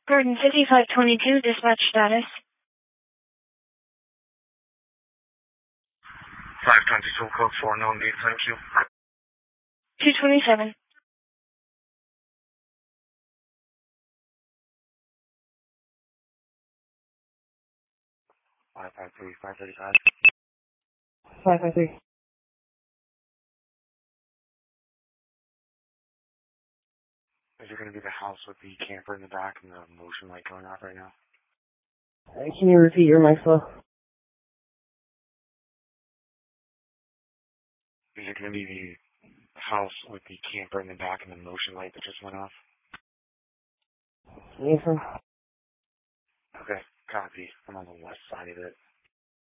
Garden City 522, dispatch status. 522, code 4, no need, thank you. 227. 553, 535. 553. Is it going to be the house with the camper in the back and the motion light going off right now? Can you repeat your mic flow? Is it going to be the house with the camper in the back and the motion light that just went off? Yes, sir. Okay, copy. I'm on the west side of it.